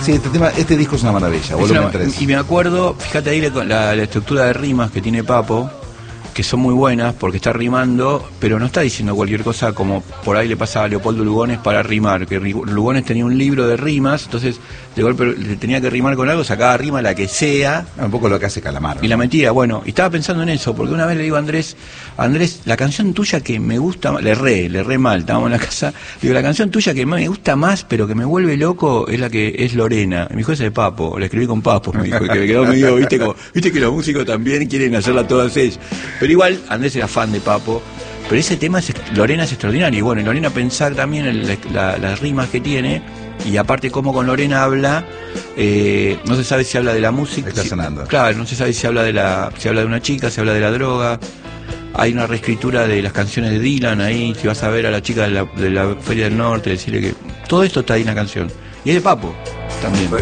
Sí, este disco es una maravilla, volumen 3. Y me acuerdo, fíjate ahí la estructura de rimas que tiene Papo, que son muy buenas porque está rimando, pero no está diciendo cualquier cosa como por ahí le pasa a Leopoldo Lugones para rimar, que Lugones tenía un libro de rimas, entonces de golpe le tenía que rimar con algo, sacaba rima la que sea. Un poco lo que hace Calamaro. Y la metía, bueno, y estaba pensando en eso, porque una vez le digo a Andrés, la canción tuya que me gusta, le erré mal, estábamos en la casa, digo, la canción tuya que me gusta más, pero que me vuelve loco, es la que es Lorena. Me dijo, esa de Papo, la escribí con Papo, me dijo, que me quedó medio, viste que los músicos también quieren hacerla todas ellas. Pero igual, Andrés era fan de Papo, pero ese tema, Lorena es extraordinario. Y bueno, y Lorena pensar también en las rimas que tiene, y aparte cómo con Lorena habla, no se sabe si habla de la música. Está sonando. Claro, no se sabe si habla de una chica, si habla de la droga. Hay una reescritura de las canciones de Dylan ahí, si vas a ver a la chica de la Feria del Norte, decirle que todo esto está ahí en la canción. Y es de Papo también.